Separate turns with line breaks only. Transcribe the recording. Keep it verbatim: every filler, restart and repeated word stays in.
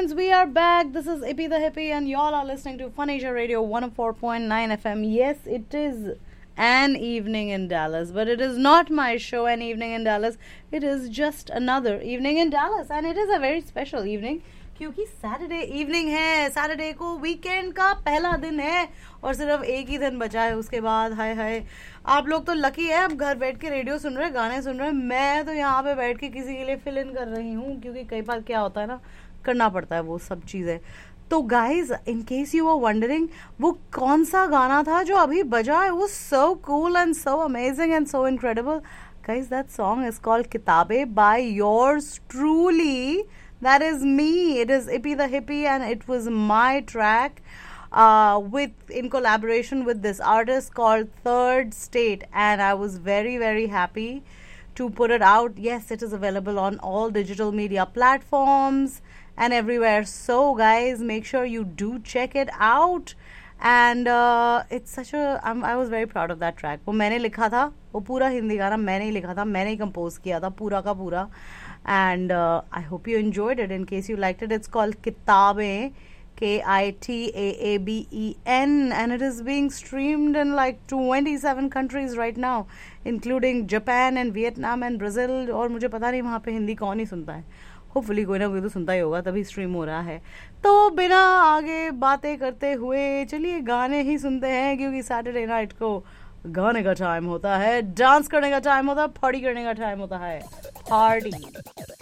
friends, we are back. This is Ippy the Hippie, and y'all are listening to Fun Asia Radio one oh four point nine F M. Yes, it is an evening in Dallas, but it is not my show, An Evening in Dallas. It is just another evening in Dallas, and it is a very special evening क्योंकि Saturday evening है. Saturday को weekend का पहला दिन है और सिर्फ एक ही दिन बचा है. उसके बाद हाय हाय आप लोग तो लकी है, अब घर बैठ के रेडियो सुन रहे, गाने सुन रहे. मैं तो यहाँ पे बैठ के किसी के लिए फिल इन कर रही हूँ क्योंकि कई बार क्या होता है ना, करना पड़ता है वो सब चीज़ें. तो guys, in case you were wondering, वो कौन सा गाना था जो अभी बजा है. वो so cool and so amazing and so incredible. Guys, that song is called किताबें bye yours truly. That is me. It is Ippy the Hippie, and it was my track uh, with in collaboration with this artist called Third State, and I was very very happy to put it out. Yes, it is available on all digital media platforms and everywhere. So guys, make sure you do check it out. And uh, it's such a I'm, I was very proud of that track. वो मैंने लिखा था, वो पूरा हिंदी गाना मैंने ही लिखा था, मैंने ही कंपोज किया था पूरा का पूरा. And uh, I hope you enjoyed it. In case you liked it, it's called Kitaben, K I T A A B E N, and it is being streamed in like twenty-seven countries right now, including Japan and Vietnam and Brazil. और मुझे पता नहीं वहाँ पे हिंदी कौन ही सुनता है. Hopefully कोई ना कोई तो सुनता ही होगा, तभी स्ट्रीम हो रहा है. तो बिना आगे बातें करते हुए चलिए गाने ही सुनते हैं, क्योंकि सैटरडे नाइट को गाने का टाइम होता है, डांस करने का टाइम होता है, पार्टी करने का टाइम होता है. पार्टी